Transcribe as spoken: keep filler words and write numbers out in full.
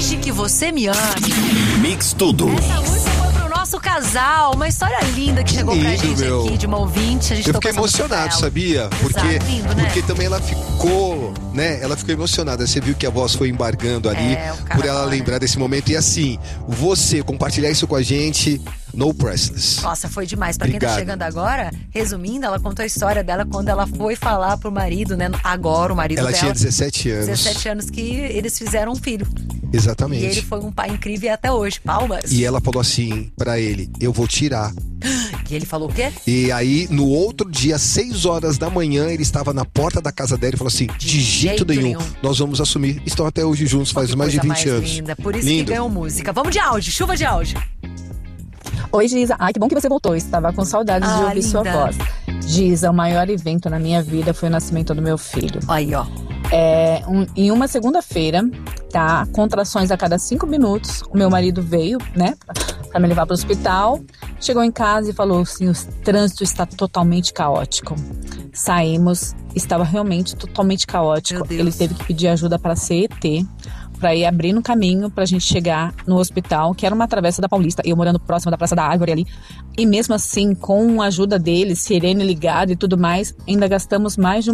Desde que você me ame. Mix Tudo. Essa música foi pro nosso casal. Uma história linda que chegou Lindo, pra gente meu. aqui de uma ouvinte. A gente Eu tocou fiquei essa música emocionado, pra ela. sabia? Porque, Exato, lindo, né? porque também ela ficou, né? Ela ficou emocionada. Você viu que a voz foi embargando ali É, o cara por ela adora. lembrar desse momento. E assim, você compartilhar isso com a gente, no priceless. Nossa, foi demais. Pra quem Obrigado. tá chegando agora, resumindo, ela contou a história dela quando ela foi falar pro marido, né? Agora o marido Ela dela. tinha dezessete anos. dezessete anos que eles fizeram um filho. Exatamente. E ele foi um pai incrível e até hoje. Palmas. E ela falou assim pra ele: eu vou tirar. E ele falou o quê? E aí, no outro dia, às seis horas da manhã, ele estava na porta da casa dela e falou assim: de, De jeito, jeito nenhum, nenhum. nós vamos assumir. Estão até hoje juntos, faz Que mais de coisa vinte mais anos. Linda. Por isso Lindo. que ganhou música. Vamos de áudio, chuva de áudio. Oi, Giza. Ai, que bom que você voltou. Estava com saudades Ah, de ouvir linda. sua voz. Giza, o maior evento na minha vida foi o nascimento do meu filho. Aí, ó. É, um- em uma segunda-feira, tá? Contrações a cada cinco minutos. O meu marido veio, né? Pra me levar pro hospital. Chegou em casa e falou assim: o trânsito está totalmente caótico. Saímos, estava realmente totalmente Meu caótico. Deus. Ele teve que pedir ajuda para C E T, para ir abrindo caminho pra gente chegar no hospital, que era uma travessa da Paulista, eu morando próxima da Praça da Árvore ali. E mesmo assim, com a ajuda dele, sirene ligada e tudo mais, ainda gastamos mais de um